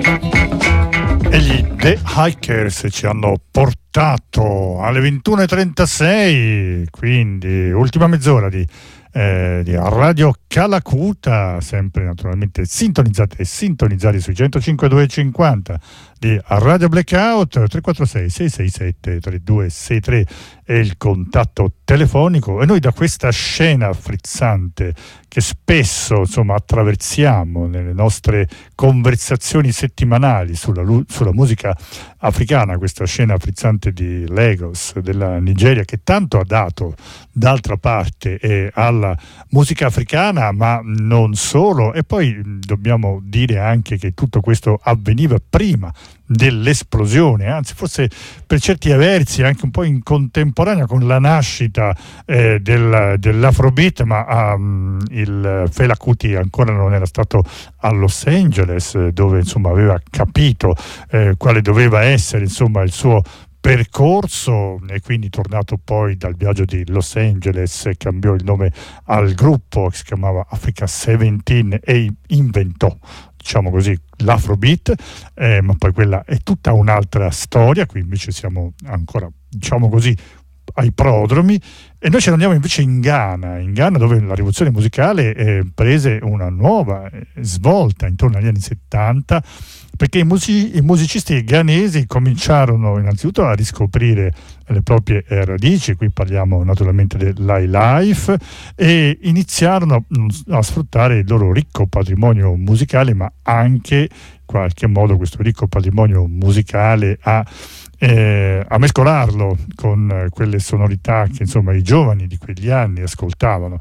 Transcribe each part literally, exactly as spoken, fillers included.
E gli The Hikers ci hanno portato alle ventuno e trentasei, quindi ultima mezz'ora di, eh, di Radio Calacuta, sempre naturalmente sintonizzate e sintonizzati sui centocinque virgola duecentocinquanta di Radio Blackout. Tre quattro sei sei sei sette tre due sei tre è il contatto telefonico, e noi da questa scena frizzante che spesso insomma attraversiamo nelle nostre conversazioni settimanali sulla, sulla musica africana, questa scena frizzante di Lagos, della Nigeria, che tanto ha dato d'altra parte eh, alla musica africana, ma non solo. E poi dobbiamo dire anche che tutto questo avveniva prima dell'esplosione, anzi forse per certi versi anche un po' in contemporanea con la nascita eh, del, dell'Afrobeat, ma um, il Fela Kuti ancora non era stato a Los Angeles, dove insomma aveva capito eh, quale doveva essere insomma il suo percorso, e quindi tornato poi dal viaggio di Los Angeles cambiò il nome al gruppo che si chiamava Africa diciassette e inventò, diciamo così, l'Afrobeat, eh, ma poi quella è tutta un'altra storia. Qui invece siamo ancora, diciamo così, ai prodromi, e noi ce ne andiamo invece in Ghana, in Ghana dove la rivoluzione musicale eh, prese una nuova eh, svolta intorno agli anni settanta, perché i, music- i musicisti ghanesi cominciarono innanzitutto a riscoprire le proprie eh, radici. Qui parliamo naturalmente dell'highlife, e iniziarono a sfruttare il loro ricco patrimonio musicale, ma anche in qualche modo questo ricco patrimonio musicale a Eh, a mescolarlo con eh, quelle sonorità che insomma i giovani di quegli anni ascoltavano.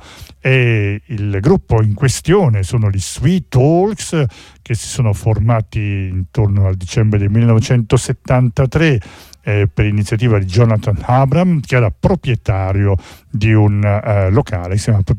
E il gruppo in questione sono gli Sweet Talks, che si sono formati intorno al dicembre del millenovecentosettantatré eh, per iniziativa di Jonathan Abram, che era proprietario di un uh, locale che si chiama